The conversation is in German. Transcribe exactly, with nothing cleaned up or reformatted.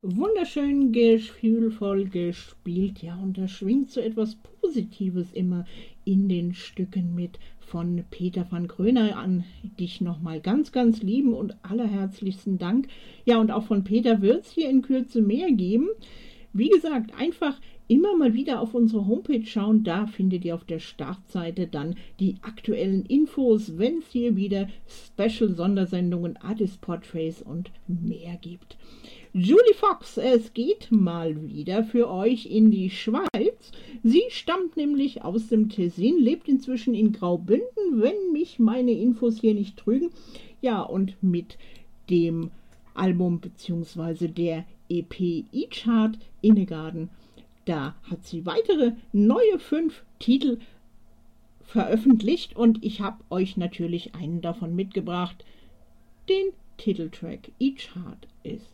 wunderschön gefühlvoll gespielt, ja, und da schwingt so etwas Positives immer in den Stücken mit von Peter van Gröner. An dich nochmal ganz, ganz lieben und allerherzlichsten Dank. Ja, und auch von Peter wird es hier in Kürze mehr geben. Wie gesagt, einfach immer mal wieder auf unsere Homepage schauen, da findet ihr auf der Startseite dann die aktuellen Infos, wenn es hier wieder Special-Sondersendungen, Artist-Portraits und mehr gibt. Julie Fox, es geht mal wieder für euch in die Schweiz. Sie stammt nämlich aus dem Tessin, lebt inzwischen in Graubünden, wenn mich meine Infos hier nicht trügen. Ja, und mit dem Album bzw. der E P E-Chart Innegarden, da hat sie weitere neue fünf Titel veröffentlicht und ich habe euch natürlich einen davon mitgebracht, den Titeltrack E-Chart ist.